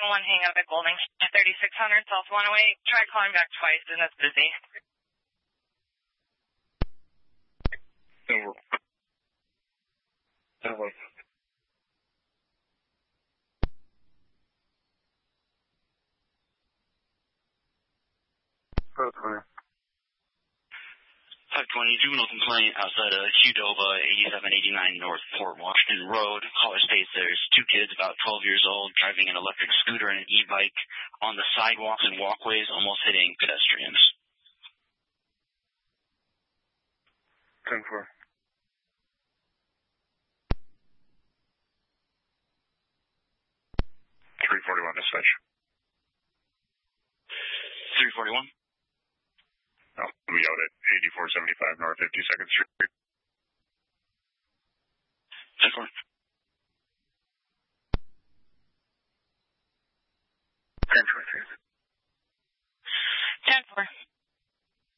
1 hang up at Golding, 3600 South 108. Try calling back twice and it's busy. Over. Over. Okay. 520 juvenile complaint outside of Qdoba, 8789 North Port Washington Road. Caller states there's 2 kids about 12 years old driving an electric scooter and an e-bike on the sidewalks and walkways, almost hitting pedestrians. 10-4. .341 dispatch. 341. Oh, we out at 8475 North 52nd Street. 10-4. 10-4. 10-4.